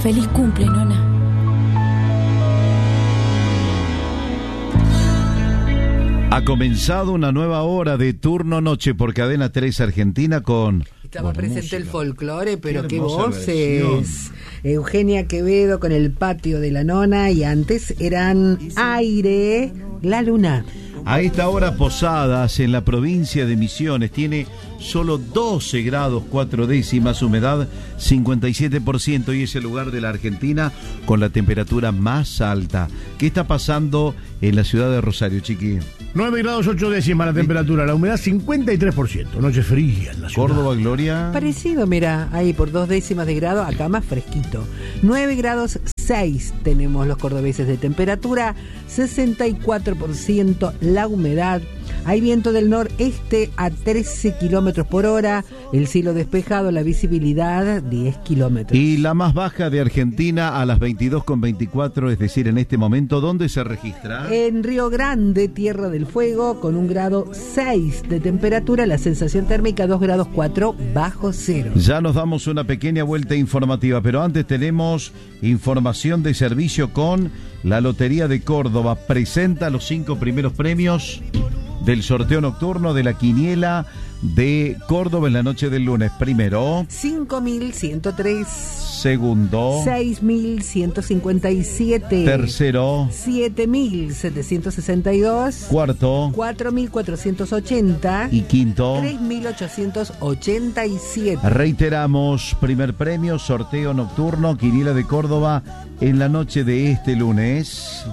Feliz cumple, nona. Ha comenzado una nueva hora de Turno Noche por Cadena 3 Argentina con... Estaba presente música. El folclore, pero qué voces. Eugenia Quevedo con El patio de la nona, y antes eran Aire, La Luna. A esta hora Posadas, en la provincia de Misiones, tiene solo 12 grados 4 décimas, humedad 57%, y es el lugar de la Argentina con la temperatura más alta. ¿Qué está pasando en la ciudad de Rosario, Chiqui? 9 grados 8 décimas la temperatura, la humedad 53%, noche fría en la ciudad. Córdoba, Gloria. Parecido, mira, ahí por 2 décimas de grado, acá más fresquito. 9 grados 6 tenemos los cordobeses de temperatura, 64% la humedad. Hay viento del noreste a 13 kilómetros por hora, el cielo despejado, la visibilidad 10 kilómetros. Y la más baja de Argentina a las 22,24, es decir, en este momento, ¿dónde se registra? En Río Grande, Tierra del Fuego, con 1 grado 6 de temperatura, la sensación térmica 2 grados 4 bajo cero. Ya nos damos una pequeña vuelta informativa, pero antes tenemos información de servicio con la Lotería de Córdoba. Presenta los 5 primeros premios del sorteo nocturno de la quiniela de Córdoba en la noche del lunes. Primero, 5.103. Segundo, 6.157. Tercero, 7.762. Cuarto, 4.480. y quinto, 3.887. reiteramos, primer premio, sorteo nocturno, quiniela de Córdoba en la noche de este lunes.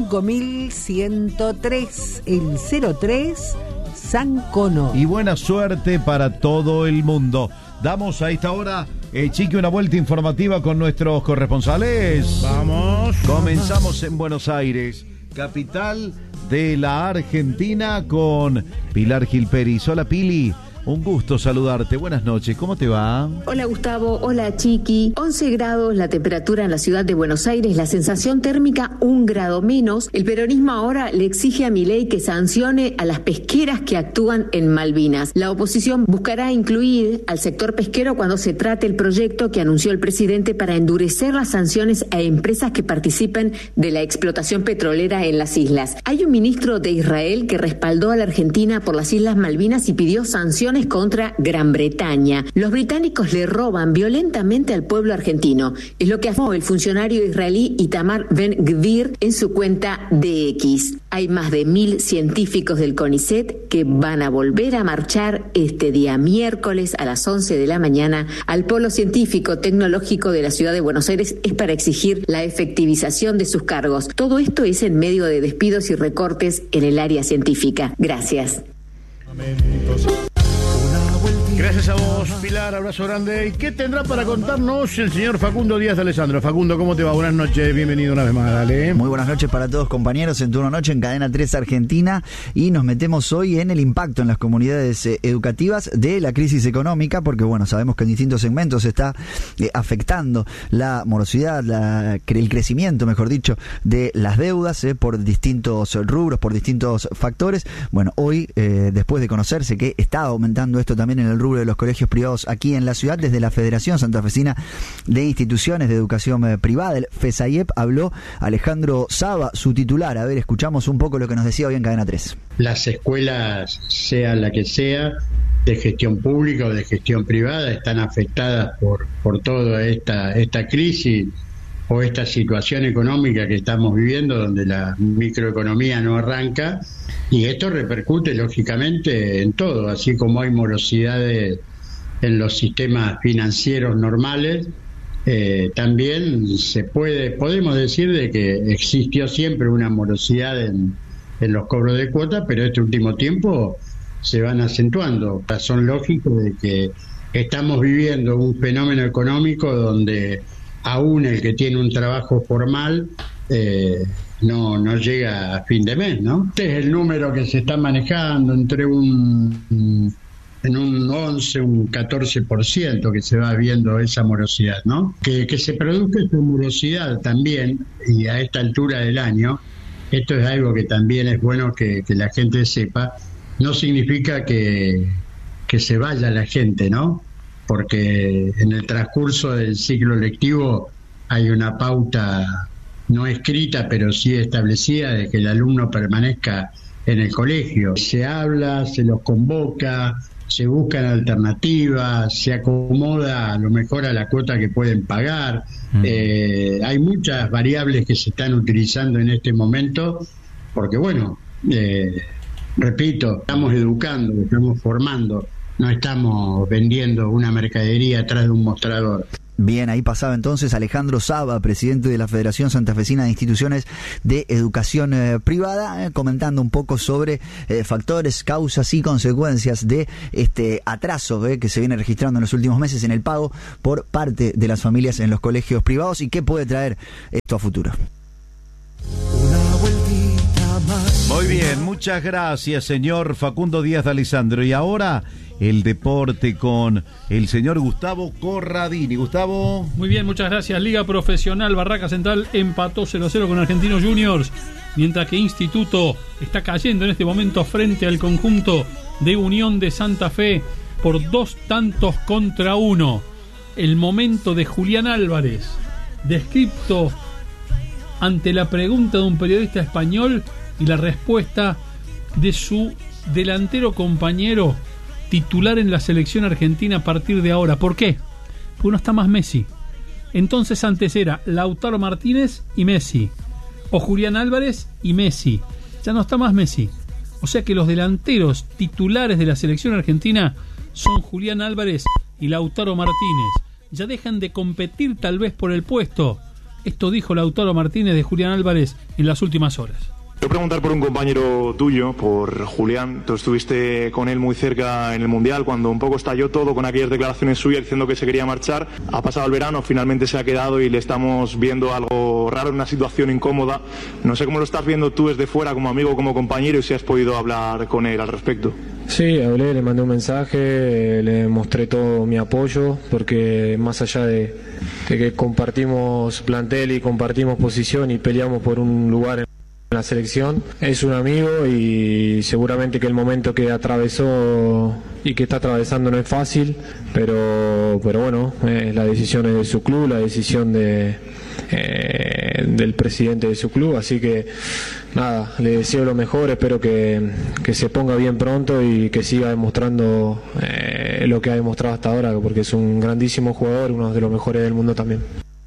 5.103. El 03, San Cono. Y buena suerte para todo el mundo. Damos a esta hora, Chiqui, una vuelta informativa con nuestros corresponsales. Vamos. Comenzamos en Buenos Aires, capital de la Argentina, con Pilar Gilperis. Hola, Pili. Un gusto saludarte. Buenas noches. ¿Cómo te va? Hola, Gustavo. Hola, Chiqui. 11 grados la temperatura en la ciudad de Buenos Aires, la sensación térmica 1 grado menos. El peronismo ahora le exige a Milei que sancione a las pesqueras que actúan en Malvinas. La oposición buscará incluir al sector pesquero cuando se trate el proyecto que anunció el presidente para endurecer las sanciones a empresas que participen de la explotación petrolera en las islas. Hay un ministro de Israel que respaldó a la Argentina por las Islas Malvinas y pidió sanciones contra Gran Bretaña. Los británicos le roban violentamente al pueblo argentino. Es lo que afirmó el funcionario israelí Itamar Ben-Gvir en su cuenta de X. Hay más de 1.000 científicos del CONICET que van a volver a marchar este día miércoles a las 11 de la mañana al Polo Científico Tecnológico de la ciudad de Buenos Aires. Es para exigir la efectivización de sus cargos. Todo esto es en medio de despidos y recortes en el área científica. Gracias. Gracias a vos, Pilar, abrazo grande. ¿Y qué tendrá para contarnos el señor Facundo Díaz de Alessandro? Facundo, ¿cómo te va? Buenas noches, bienvenido una vez más, dale. Muy buenas noches para todos, compañeros, en Turno Noche en Cadena 3 Argentina, y nos metemos hoy en el impacto en las comunidades educativas de la crisis económica, porque bueno, sabemos que en distintos segmentos está afectando la morosidad, el crecimiento, mejor dicho, de las deudas por distintos rubros, por distintos factores. Bueno, hoy, después de conocerse que está aumentando esto también en el rubro de los colegios privados aquí en la ciudad, desde la Federación Santafesina de Instituciones de Educación Privada, el FESAIEP, habló Alejandro Saba, su titular. A ver, escuchamos un poco lo que nos decía hoy en Cadena 3. Las escuelas, sea la que sea, de gestión pública o de gestión privada, están afectadas por toda esta crisis o esta situación económica que estamos viviendo, donde la microeconomía no arranca, y esto repercute lógicamente en todo, así como hay morosidades en los sistemas financieros normales, también podemos decir de que existió siempre una morosidad en los cobros de cuotas, pero este último tiempo se van acentuando. Son lógicos de que estamos viviendo un fenómeno económico donde aún el que tiene un trabajo formal no llega a fin de mes, ¿no? Este es el número que se está manejando entre un 11, un 14% que se va viendo esa morosidad, ¿no? Que se produzca esa morosidad también, y a esta altura del año, esto es algo que también es bueno que la gente sepa, no significa que se vaya la gente, ¿no? Porque en el transcurso del ciclo lectivo hay una pauta no escrita, pero sí establecida, de que el alumno permanezca en el colegio. Se habla, se los convoca, se buscan alternativas, se acomoda a lo mejor a la cuota que pueden pagar. Hay muchas variables que se están utilizando en este momento, porque bueno, repito, estamos educando, estamos formando, no estamos vendiendo una mercadería atrás de un mostrador. Bien, ahí pasaba entonces Alejandro Saba, presidente de la Federación Santafesina de Instituciones de Educación Privada, comentando un poco sobre factores, causas y consecuencias de este atraso que se viene registrando en los últimos meses en el pago por parte de las familias en los colegios privados y qué puede traer esto a futuro. Muy bien, muchas gracias, señor Facundo Díaz de Alessandro. Y ahora el deporte con el señor Gustavo Corradini. Gustavo. Muy bien, muchas gracias. Liga Profesional, Barraca Central empató 0-0 con Argentinos Juniors, mientras que Instituto está cayendo en este momento frente al conjunto de Unión de Santa Fe por 2-1. El momento de Julián Álvarez, descripto ante la pregunta de un periodista español y la respuesta de su delantero compañero titular en la selección argentina a partir de ahora. ¿Por qué? Porque no está más Messi. Entonces antes era Lautaro Martínez y Messi, o Julián Álvarez y Messi. Ya no está más Messi. O sea que los delanteros titulares de la selección argentina son Julián Álvarez y Lautaro Martínez. Ya dejan de competir tal vez por el puesto. Esto dijo Lautaro Martínez de Julián Álvarez en las últimas horas. Quiero preguntar por un compañero tuyo, por Julián. Tú estuviste con él muy cerca en el Mundial, cuando un poco estalló todo con aquellas declaraciones suyas diciendo que se quería marchar. Ha pasado el verano, finalmente se ha quedado y le estamos viendo algo raro, en una situación incómoda. No sé cómo lo estás viendo tú desde fuera, como amigo, como compañero, y si has podido hablar con él al respecto. Sí, hablé, le mandé un mensaje, le mostré todo mi apoyo, porque más allá de que compartimos plantel y compartimos posición y peleamos por un lugar en la selección, es un amigo y seguramente que el momento que atravesó y que está atravesando no es fácil, pero bueno, la decisión es de su club, la decisión del presidente de su club, así que nada, le deseo lo mejor, espero que se ponga bien pronto y que siga demostrando lo que ha demostrado hasta ahora, porque es un grandísimo jugador, uno de los mejores del mundo también.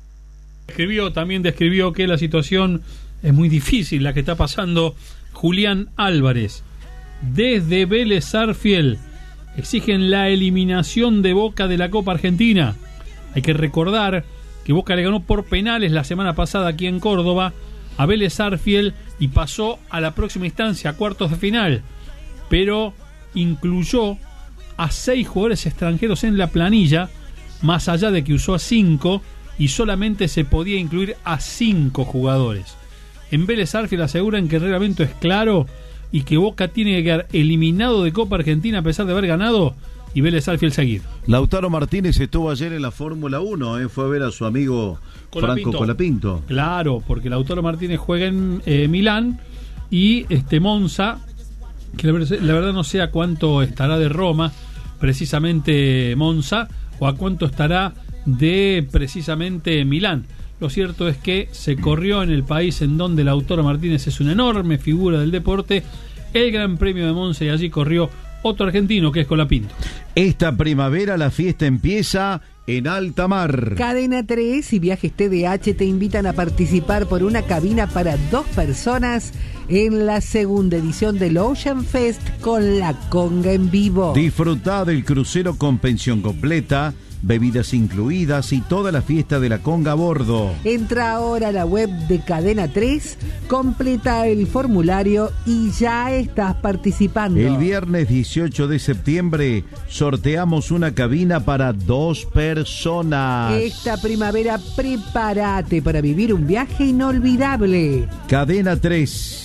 También describió que la situación es muy difícil la que está pasando Julián Álvarez. Desde Vélez Sarsfield exigen la eliminación de Boca de la Copa Argentina. Hay que recordar que Boca le ganó por penales la semana pasada aquí en Córdoba a Vélez Sarsfield y pasó a la próxima instancia, a cuartos de final, pero incluyó a 6 jugadores extranjeros en la planilla, más allá de que usó a 5 y solamente se podía incluir a 5 jugadores. En Vélez Sarsfield aseguran que el reglamento es claro y que Boca tiene que quedar eliminado de Copa Argentina a pesar de haber ganado y Vélez Sarsfield seguir. Lautaro Martínez estuvo ayer en la Fórmula 1, fue a ver a su amigo Franco Colapinto. Claro, porque Lautaro Martínez juega en Milán y Monza, que la verdad no sé a cuánto estará de Roma, precisamente Monza, o a cuánto estará de precisamente Milán. Lo cierto es que se corrió en el país en donde Lautaro Martínez es una enorme figura del deporte, el Gran Premio de Monza, y allí corrió otro argentino que es Colapinto. Esta primavera la fiesta empieza en alta mar. Cadena 3 y Viajes TDH te invitan a participar por una cabina para 2 personas en la segunda edición del Ocean Fest con la conga en vivo. Disfrutá del crucero con pensión completa, bebidas incluidas y toda la fiesta de la conga a bordo. Entra ahora a la web de Cadena 3, completa el formulario y ya estás participando. El viernes 18 de septiembre sorteamos una cabina para 2 personas. Esta primavera prepárate para vivir un viaje inolvidable. Cadena 3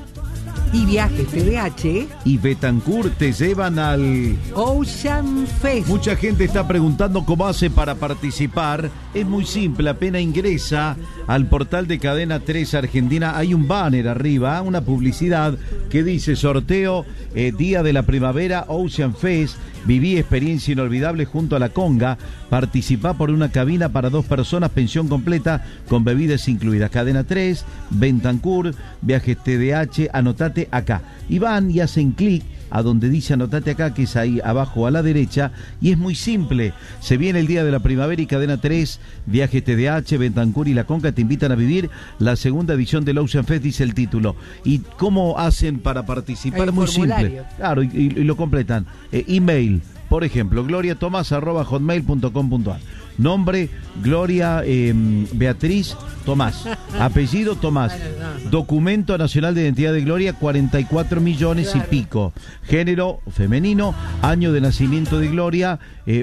y Viajes TDH y Betancourt te llevan al Ocean Fest. Mucha gente está preguntando cómo hace para participar. Es muy simple, apenas ingresa al portal de Cadena 3 Argentina, hay un banner arriba, una publicidad que dice sorteo día de la primavera Ocean Fest, Viví experiencia inolvidable junto a la Conga. Participá por una cabina para 2 personas, pensión completa con bebidas incluidas. Cadena 3, Bentancur, Viajes TDH, anotate acá. Y van y hacen clic a donde dice anotate acá, que es ahí abajo a la derecha, y es muy simple. Se viene el día de la primavera y Cadena 3, Viajes TDH, Bentancur y la Conca te invitan a vivir la segunda edición del Ocean Fest, dice el título. ¿Y cómo hacen para participar? Muy simple. Claro, y lo completan. Email, por ejemplo, gloriatomas@hotmail.com.ar. Nombre, Gloria Beatriz Tomás. Apellido, Tomás. Documento nacional de identidad de Gloria, 44 millones y pico. Género, femenino. Año de nacimiento de Gloria,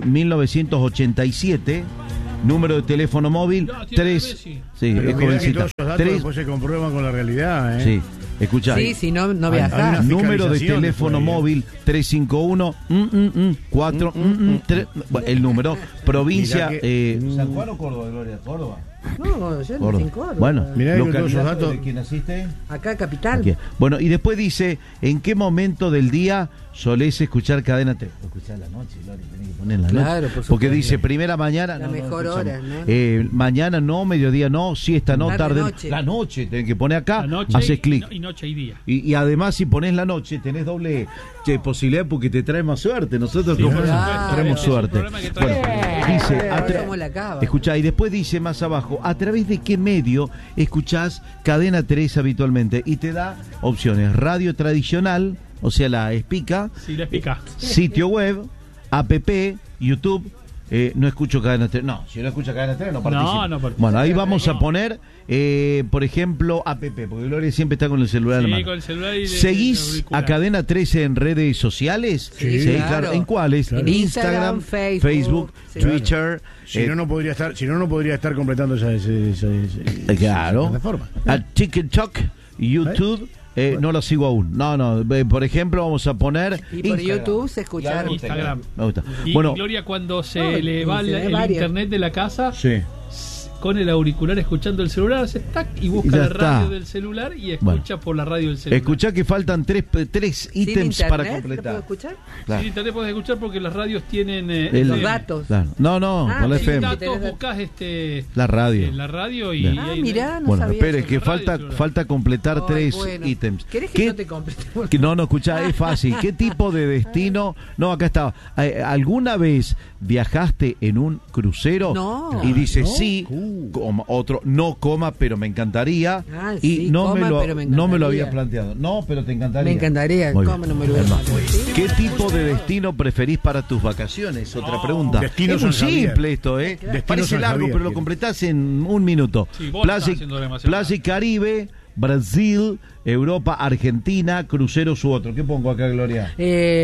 1987. Número de teléfono móvil, 3. Sí, es jovencita. Todos esos datos después se comprueban con la realidad, ¿eh? Sí. Escuchá. Sí, si no viajás. Número de teléfono móvil 351 4 3. El número. Provincia. ¿San Juan o Córdoba, Gloria? Córdoba. No, yo no nací en Córdoba. Bueno, mirá que todos esos datos. ¿De quién naciste? Acá, capital. Aquí. Bueno, y después dice, ¿en qué momento del día solés escuchar Cadena 3? Escuchar la noche, Gloria, tenés que ponerla, ¿no? Claro, por supuesto. Porque dice primera mañana. La mejor hora, ¿no? Mañana no, mediodía no, siesta no, tarde. Noche. La noche, tenés que poner acá, noche haces clic. Y noche y día. Y además, si pones la noche, tenés doble posibilidad porque te trae más suerte. Nosotros Sí, traemos suerte. Bueno, dice, escuchá, y después dice más abajo, ¿a través de qué medio escuchás Cadena 3 habitualmente? Y te da opciones: radio tradicional, o sea, la Espica, sí, la Espica, sitio web, app, YouTube. No escucho Cadena 3. No, si no escucha Cadena 3 no participa. No participa. Bueno, ahí vamos a poner, por ejemplo, app, porque Gloria siempre está con el celular en la mano. Con el celular y ¿Seguís a Cadena 13 en redes sociales? Sí, claro. ¿En cuáles? Claro. Instagram, Facebook, sí, Twitter. Si no podría estar completando esa claro. plataforma. A TikTok, YouTube. No lo sigo aún. No. Por ejemplo, vamos a poner. Y por Instagram. YouTube se escucha Instagram. Me gusta. Y bueno, Gloria, cuando se le va el internet de la casa, sí, con el auricular escuchando el celular, hace tac y busca la radio del celular y escucha por la radio del celular. Escuchá que faltan tres ítems para completar. ¿Puedo escuchar? Claro. Sin internet podés escuchar porque las radios tienen los datos. Claro. No, con la FM. Datos, buscás la radio. La radio y mirá, no bueno, sabía. Espera, es que falta completar tres ítems. ¿Querés que yo te complete? No, escuchá, es fácil. ¿Qué tipo de destino? No, acá está. ¿Alguna vez viajaste en un crucero? No. Y dice sí. Otro, no coma, pero me encantaría. Y no me lo había planteado. No, pero te encantaría. Me encantaría. ¿Cómo no me lo ¿Qué tipo de destino preferís para tus vacaciones? Otra pregunta. Es muy simple esto, Parece largo, pero lo completás en un minuto. Sí, Playa y Caribe, Brasil, Europa, Argentina, cruceros u otro. ¿Qué pongo acá, Gloria?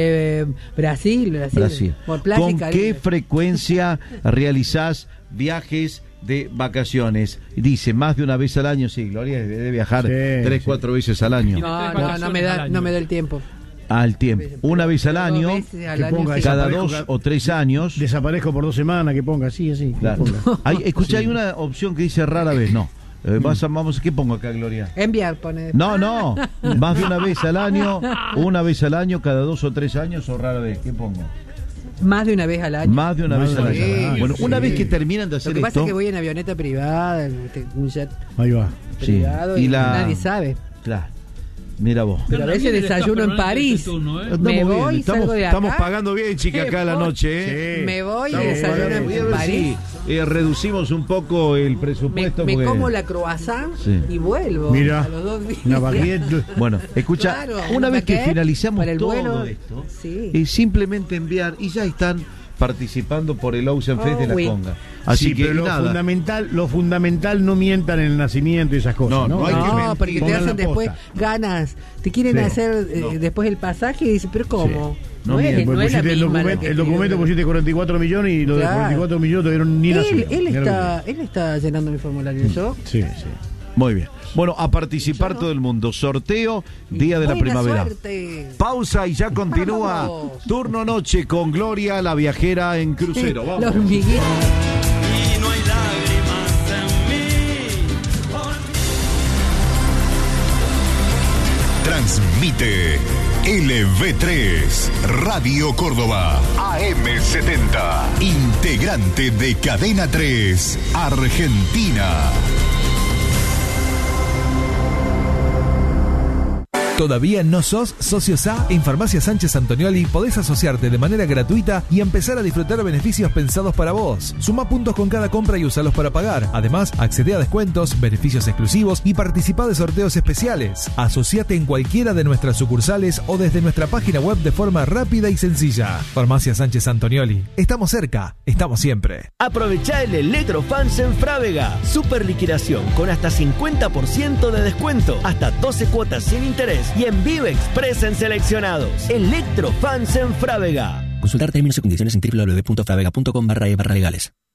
Brasil. ¿Con qué frecuencia realizás viajes de vacaciones? Dice, más de una vez al año. Sí, Gloria debe viajar 3-4 veces al año. No me da el tiempo. Al tiempo. Una vez al año, cada 2 o 3 años. Desaparezco por 2 semanas, que ponga así. Claro. Hay una opción que dice rara vez, no. Vamos, ¿qué pongo acá, Gloria? Enviar, pone. No, más de una vez al año, una vez al año, cada 2 o 3 años o rara vez, ¿qué pongo? Más de una vez al año. Más de una vez al año. Bueno, una vez que terminan de hacer esto. Lo que pasa es que voy en avioneta privada, un jet privado, y nadie sabe. Claro. Mira vos. Pero a veces desayuno en París. Me voy, salgo de acá. Estamos pagando bien, chica, acá a la noche. Sí. Me voy y desayuno en París. Reducimos un poco el presupuesto. Me como la croissant y vuelvo. Mira, a los 2 días. Una baguette. Bueno, escucha, una vez que finalizamos todo esto, simplemente enviar y ya están participando por el Ocean Fest de la Conga. Así que pero lo fundamental no mientan en el nacimiento y esas cosas. No, porque te hacen después ganas. Te quieren hacer después el pasaje y dicen, pero ¿cómo? No es la misma el documento pusiste 44 millones y los de 44 millones te dieron ni nacido. Él está llenando mi formulario. ¿Yo? Sí. Muy bien. Bueno, a participar todo el mundo. Sorteo, día de la primavera. Suerte. Pausa y ya continúa. Turno noche con Gloria, la viajera en crucero. Vamos. Los hormiguitos. Y no hay lágrimas en mí. Transmite LV3, Radio Córdoba, AM70, integrante de Cadena 3, Argentina. ¿Todavía no sos socio SA? En Farmacia Sánchez Antonioli podés asociarte de manera gratuita y empezar a disfrutar beneficios pensados para vos. Sumá puntos con cada compra y usalos para pagar. Además, accedé a descuentos, beneficios exclusivos y participá de sorteos especiales. Asociate en cualquiera de nuestras sucursales o desde nuestra página web de forma rápida y sencilla. Farmacia Sánchez Antonioli. Estamos cerca, estamos siempre. Aprovechá el Electrofans en Frávega. Super liquidación con hasta 50% de descuento, hasta 12 cuotas sin interés y en Vive Express en seleccionados. Electrofans en Frávega. Consultar términos y condiciones en www.fravega.com/legales.